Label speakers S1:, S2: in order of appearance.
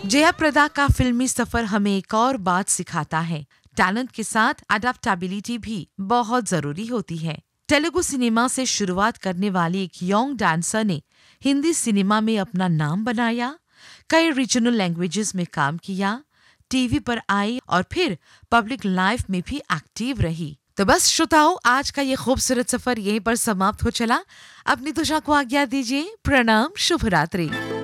S1: जयाप्रदा का फिल्मी सफर हमें एक और बात सिखाता है। टैलेंट के साथ अडेप्टेबिलिटी भी बहुत जरूरी होती है। तेलुगु सिनेमा से शुरुआत करने वाली एक यंग डांसर ने हिंदी सिनेमा में अपना नाम बनाया, कई रीजनल लैंग्वेजेस में काम किया, टीवी पर आई और फिर पब्लिक लाइफ में भी एक्टिव रही। तो बस श्रोताओं, आज का ये खूबसूरत सफर यहीं पर समाप्त हो चला। अपनी तुषा को आज्ञा दीजिए। प्रणाम, शुभ रात्रि।